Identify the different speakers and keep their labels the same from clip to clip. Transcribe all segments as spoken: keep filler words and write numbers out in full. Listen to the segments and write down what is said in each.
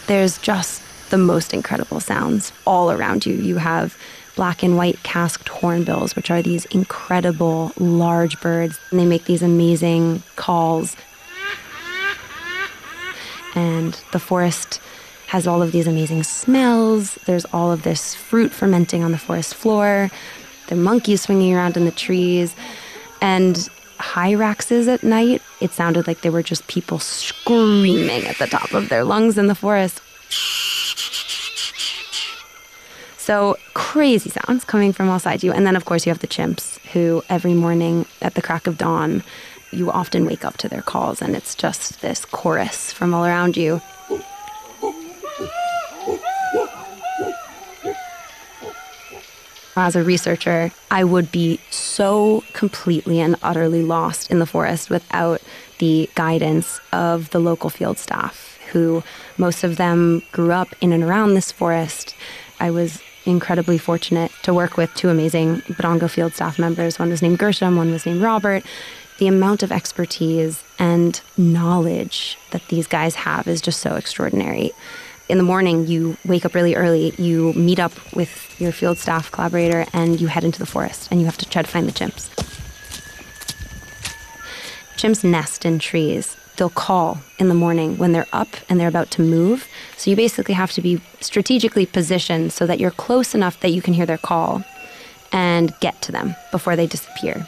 Speaker 1: there's just the most incredible sounds all around you. You have black and white casqued hornbills, which are these incredible large birds. And they make these amazing calls. And the forest has all of these amazing smells. There's all of this fruit fermenting on the forest floor. There are monkeys swinging around in the trees. And hyraxes at night, it sounded like they were just people screaming at the top of their lungs in the forest. So crazy sounds coming from all sides you. And then, of course, you have the chimps who every morning at the crack of dawn, you often wake up to their calls, and it's just this chorus from all around you. As a researcher, I would be so completely and utterly lost in the forest without the guidance of the local field staff, who most of them grew up in and around this forest. I was incredibly fortunate to work with two amazing Budongo field staff members. One was named Gershom, one was named Robert. The amount of expertise and knowledge that these guys have is just so extraordinary. In the morning, you wake up really early, you meet up with your field staff collaborator, and you head into the forest, and you have to try to find the chimps. Chimps nest in trees. They'll call in the morning when they're up and they're about to move. So you basically have to be strategically positioned so that you're close enough that you can hear their call and get to them before they disappear.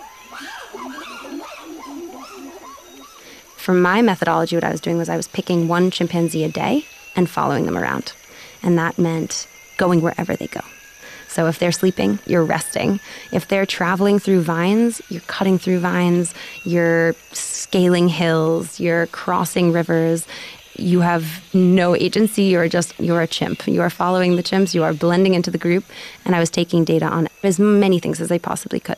Speaker 1: For my methodology, what I was doing was I was picking one chimpanzee a day and following them around. And that meant going wherever they go. So if they're sleeping, you're resting. If they're traveling through vines, you're cutting through vines, you're scaling hills, you're crossing rivers. You have no agency, you're just, you're a chimp. You are following the chimps, you are blending into the group, and I was taking data on as many things as I possibly could.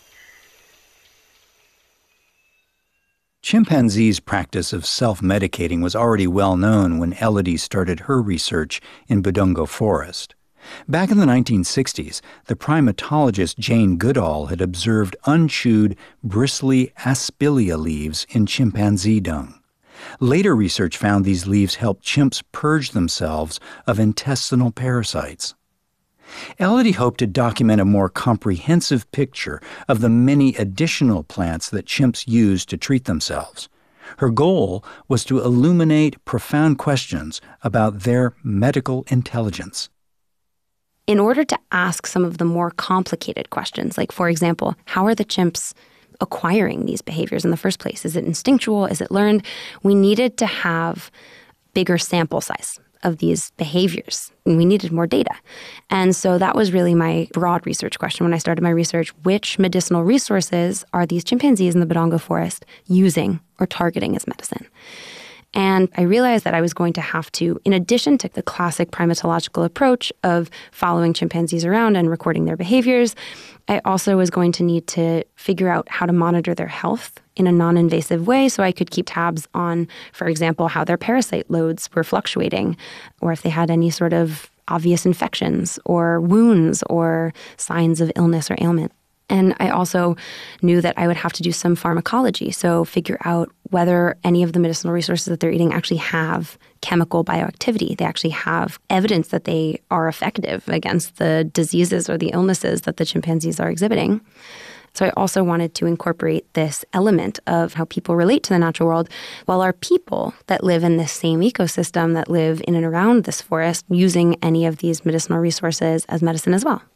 Speaker 2: Chimpanzees' practice of self-medicating was already well known when Elodie started her research in Budongo Forest. Back in the nineteen sixties, the primatologist Jane Goodall had observed unchewed, bristly aspilia leaves in chimpanzee dung. Later research found these leaves helped chimps purge themselves of intestinal parasites. Elodie hoped to document a more comprehensive picture of the many additional plants that chimps use to treat themselves. Her goal was to illuminate profound questions about their medical intelligence.
Speaker 1: In order to ask some of the more complicated questions, like, for example, how are the chimps acquiring these behaviors in the first place? Is it instinctual? Is it learned? We needed to have bigger sample size of these behaviors. And we needed more data. And so that was really my broad research question when I started my research. Which medicinal resources are these chimpanzees in the Budongo Forest using or targeting as medicine? And I realized that I was going to have to, in addition to the classic primatological approach of following chimpanzees around and recording their behaviors, I also was going to need to figure out how to monitor their health in a non-invasive way so I could keep tabs on, for example, how their parasite loads were fluctuating, or if they had any sort of obvious infections or wounds or signs of illness or ailment. And I also knew that I would have to do some pharmacology, so figure out whether any of the medicinal resources that they're eating actually have chemical bioactivity. They actually have evidence that they are effective against the diseases or the illnesses that the chimpanzees are exhibiting. So I also wanted to incorporate this element of how people relate to the natural world. Well, are people that live in this same ecosystem, that live in and around this forest, using any of these medicinal resources as medicine as well?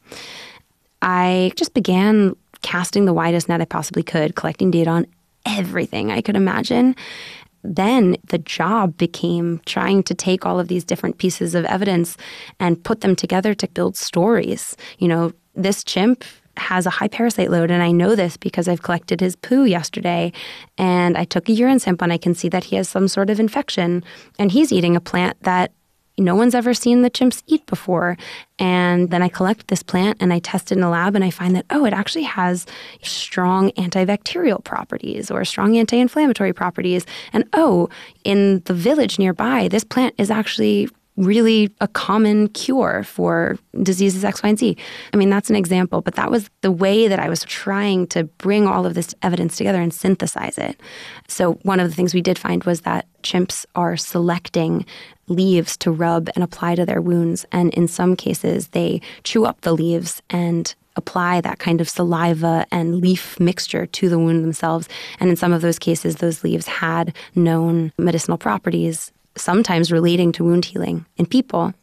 Speaker 1: I just began casting the widest net I possibly could, collecting data on everything I could imagine. Then the job became trying to take all of these different pieces of evidence and put them together to build stories. You know, this chimp has a high parasite load, and I know this because I've collected his poo yesterday, and I took a urine sample, and I can see that he has some sort of infection, and he's eating a plant that no one's ever seen the chimps eat before. And then I collect this plant and I test it in a lab and I find that, oh, it actually has strong antibacterial properties or strong anti-inflammatory properties. And oh, in the village nearby, this plant is actually really a common cure for diseases X, Y, and Z. I mean, that's an example, but that was the way that I was trying to bring all of this evidence together and synthesize it. So one of the things we did find was that chimps are selecting leaves to rub and apply to their wounds. And in some cases, they chew up the leaves and apply that kind of saliva and leaf mixture to the wound themselves. And in some of those cases, those leaves had known medicinal properties, sometimes relating to wound healing in people.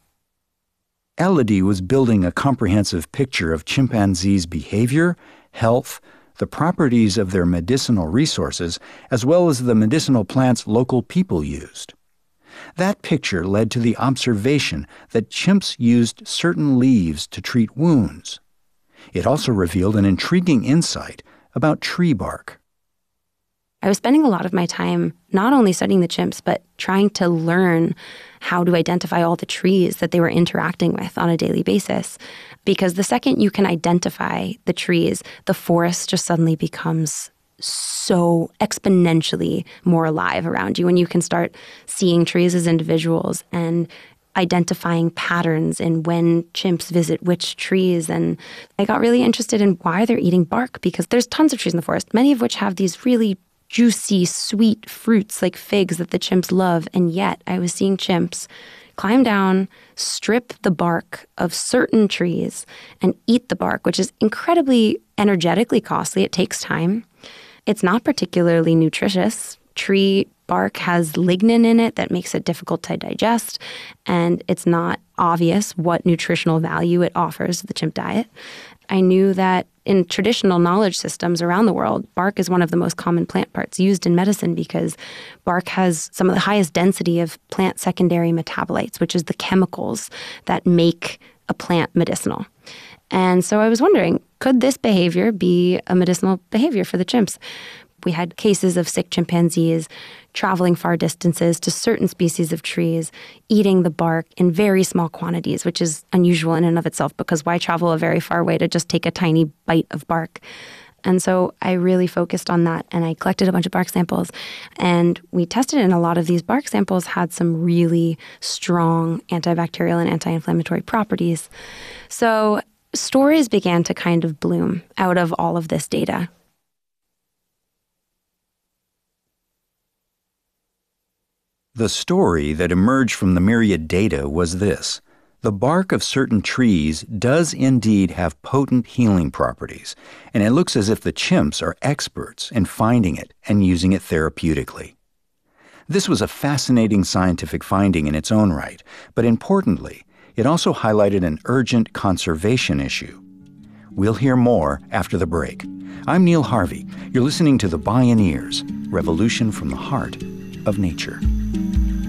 Speaker 2: Elodie was building a comprehensive picture of chimpanzees' behavior, health, the properties of their medicinal resources, as well as the medicinal plants local people used. That picture led to the observation that chimps used certain leaves to treat wounds. It also revealed an intriguing insight about tree bark.
Speaker 1: I was spending a lot of my time not only studying the chimps, but trying to learn how to identify all the trees that they were interacting with on a daily basis. Because the second you can identify the trees, the forest just suddenly becomes so exponentially more alive around you. And you can start seeing trees as individuals and identifying patterns in when chimps visit which trees. And I got really interested in why they're eating bark, because there's tons of trees in the forest, many of which have these really juicy, sweet fruits like figs that the chimps love. And yet I was seeing chimps climb down, strip the bark of certain trees, and eat the bark, which is incredibly energetically costly. It takes time. It's not particularly nutritious. Tree bark has lignin in it that makes it difficult to digest, and it's not obvious what nutritional value it offers to the chimp diet. I knew that in traditional knowledge systems around the world, bark is one of the most common plant parts used in medicine because bark has some of the highest density of plant secondary metabolites, which is the chemicals that make a plant medicinal. And so I was wondering, could this behavior be a medicinal behavior for the chimps? We had cases of sick chimpanzees traveling far distances to certain species of trees, eating the bark in very small quantities, which is unusual in and of itself, because why travel a very far way to just take a tiny bite of bark? And so I really focused on that, and I collected a bunch of bark samples, and we tested it, and a lot of these bark samples had some really strong antibacterial and anti-inflammatory properties. So stories began to kind of bloom out of all of this data.
Speaker 2: The story that emerged from the myriad data was this. The bark of certain trees does indeed have potent healing properties, and it looks as if the chimps are experts in finding it and using it therapeutically. This was a fascinating scientific finding in its own right, but importantly, it also highlighted an urgent conservation issue. We'll hear more after the break. I'm Neil Harvey. You're listening to The Bioneers, Revolution from the Heart of Nature.